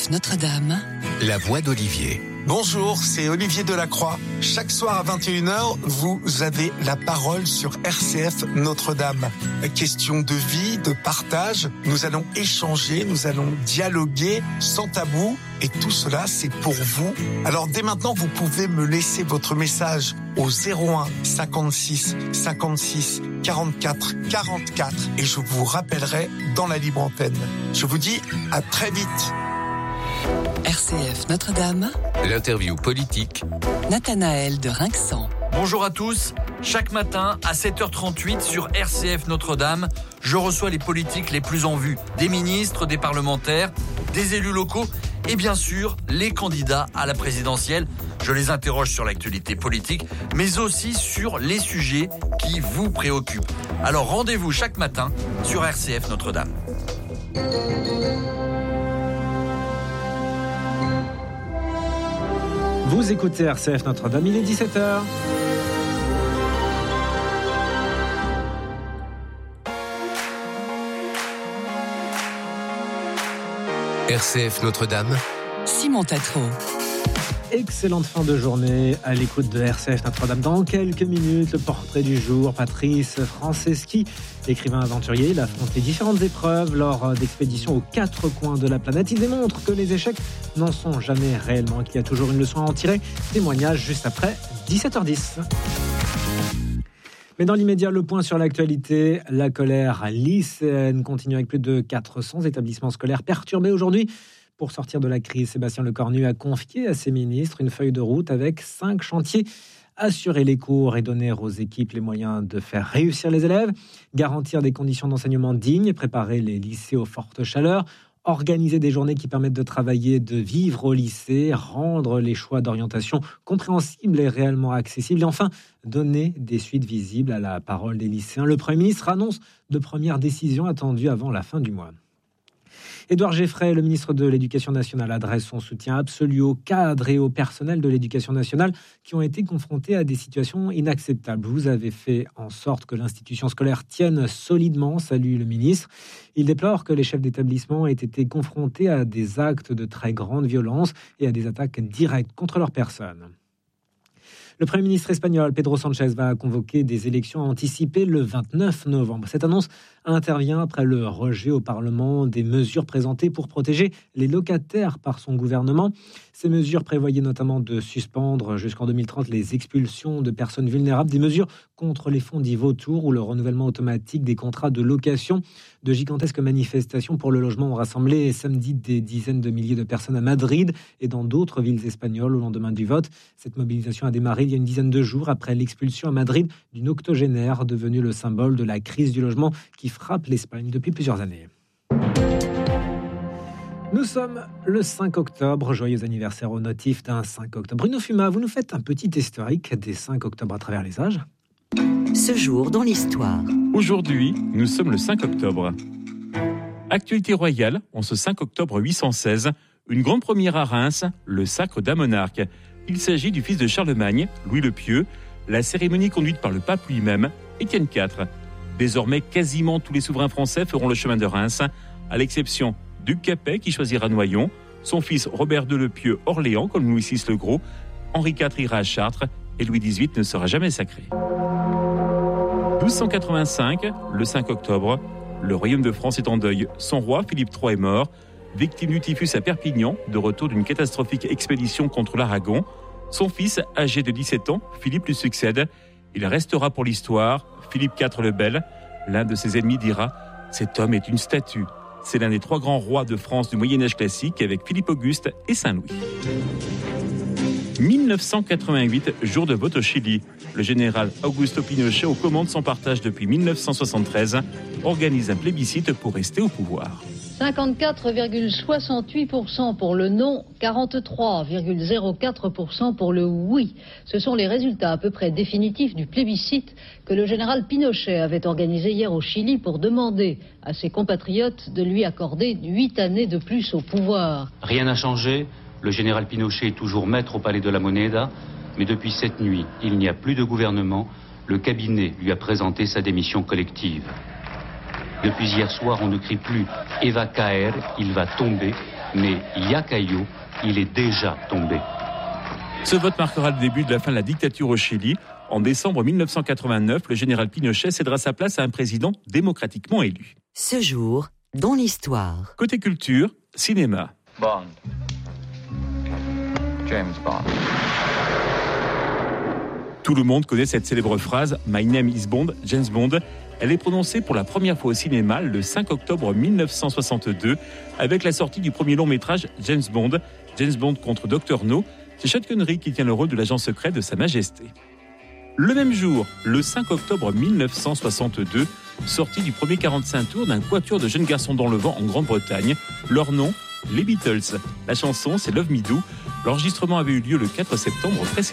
Notre-Dame. La voix d'Olivier. Bonjour, c'est Olivier Delacroix. Chaque soir à 21h, vous avez la parole sur RCF Notre-Dame. Question de vie, de partage. Nous allons échanger, nous allons dialoguer sans tabou. Et tout cela, c'est pour vous. Alors dès maintenant, vous pouvez me laisser votre message au 01 56 56 44 44 et je vous rappellerai dans la libre antenne. Je vous dis à très vite. RCF Notre-Dame. L'interview politique. Nathanaël de Rinxan. Bonjour à tous. Chaque matin à 7h38 sur RCF Notre-Dame, je reçois les politiques les plus en vue. Des ministres, des parlementaires, des élus locaux et bien sûr les candidats à la présidentielle. Je les interroge sur l'actualité politique, mais aussi sur les sujets qui vous préoccupent. Alors rendez-vous chaque matin sur RCF Notre-Dame. Vous écoutez RCF Notre-Dame, il est 17h. RCF Notre-Dame. Simon Tatro. Excellente fin de journée à l'écoute de RCF Notre-Dame. Dans quelques minutes, le portrait du jour. Patrice Franceschi, écrivain aventurier, il affronte les différentes épreuves lors d'expéditions aux quatre coins de la planète. Il démontre que les échecs n'en sont jamais réellement, qu'il y a toujours une leçon à en tirer. Témoignage juste après 17h10. Mais dans l'immédiat, le point sur l'actualité. La colère lycéenne continue avec plus de 400 établissements scolaires perturbés aujourd'hui. Pour sortir de la crise, Sébastien Lecornu a confié à ses ministres une feuille de route avec 5 chantiers. Assurer les cours et donner aux équipes les moyens de faire réussir les élèves, garantir des conditions d'enseignement dignes, préparer les lycées aux fortes chaleurs, organiser des journées qui permettent de travailler, de vivre au lycée, rendre les choix d'orientation compréhensibles et réellement accessibles, et enfin, donner des suites visibles à la parole des lycéens. Le Premier ministre annonce de premières décisions attendues avant la fin du mois. Édouard Geffray, le ministre de l'Éducation nationale, adresse son soutien absolu aux cadres et au personnel de l'Éducation nationale qui ont été confrontés à des situations inacceptables. Vous avez fait en sorte que l'institution scolaire tienne solidement, salue le ministre. Il déplore que les chefs d'établissement aient été confrontés à des actes de très grande violence et à des attaques directes contre leur personne. Le Premier ministre espagnol, Pedro Sánchez, va convoquer des élections anticipées le 29 novembre. Cette annonce intervient après le rejet au Parlement des mesures présentées pour protéger les locataires par son gouvernement. Ces mesures prévoyaient notamment de suspendre jusqu'en 2030 les expulsions de personnes vulnérables, des mesures contre les fonds dits vautours ou le renouvellement automatique des contrats de location. De gigantesques manifestations pour le logement ont rassemblé samedi des dizaines de milliers de personnes à Madrid et dans d'autres villes espagnoles au lendemain du vote. Cette mobilisation a démarré il y a une dizaine de jours après l'expulsion à Madrid d'une octogénaire devenue le symbole de la crise du logement qui frappe l'Espagne depuis plusieurs années. Nous sommes le 5 octobre, joyeux anniversaire au notif d'un 5 octobre. Bruno Fuma, vous nous faites un petit historique des 5 octobre à travers les âges. Ce jour dans l'histoire. Aujourd'hui, nous sommes le 5 octobre. Actualité royale, en ce 5 octobre 816, une grande première à Reims, le sacre d'un monarque. Il s'agit du fils de Charlemagne, Louis le Pieux, la cérémonie conduite par le pape lui-même, Étienne IV. Désormais, quasiment tous les souverains français feront le chemin de Reims, à l'exception du Capet qui choisira Noyon, son fils Robert II le Pieux Orléans, comme Louis VI le Gros, Henri IV ira à Chartres et Louis XVIII ne sera jamais sacré. 1285, le 5 octobre, le royaume de France est en deuil. Son roi, Philippe III, est mort, victime du typhus à Perpignan, de retour d'une catastrophique expédition contre l'Aragon. Son fils, âgé de 17 ans, Philippe, lui succède. Il restera pour l'histoire Philippe IV le Bel. L'un de ses ennemis dira « Cet homme est une statue ». C'est l'un des 3 grands rois de France du Moyen-Âge classique avec Philippe Auguste et Saint-Louis. 1988, jour de vote au Chili. Le général Augusto Pinochet, aux commandes sans partage depuis 1973, organise un plébiscite pour rester au pouvoir. 54,68% pour le non, 43,04% pour le oui. Ce sont les résultats à peu près définitifs du plébiscite que le général Pinochet avait organisé hier au Chili pour demander à ses compatriotes de lui accorder 8 années de plus au pouvoir. Rien n'a changé. Le général Pinochet est toujours maître au palais de la Moneda, mais depuis cette nuit, il n'y a plus de gouvernement. Le cabinet lui a présenté sa démission collective. Depuis hier soir, on ne crie plus « Eva caer », il va tomber, mais « Yacayo », il est déjà tombé. Ce vote marquera le début de la fin de la dictature au Chili. En décembre 1989, le général Pinochet cédera sa place à un président démocratiquement élu. Ce jour, dans l'histoire. Côté culture, cinéma. Bond. James Bond. Tout le monde connaît cette célèbre phrase « My name is Bond, James Bond ». Elle est prononcée pour la première fois au cinéma le 5 octobre 1962 avec la sortie du premier long métrage James Bond contre Dr No. C'est Sean Connery qui tient le rôle de l'agent secret de Sa Majesté. Le même jour, le 5 octobre 1962, sortie du premier 45 tours d'un quatuor de jeunes garçons dans le vent en Grande-Bretagne. Leur nom, les Beatles. La chanson, c'est Love Me Do. L'enregistrement avait eu lieu le 4 septembre précédent.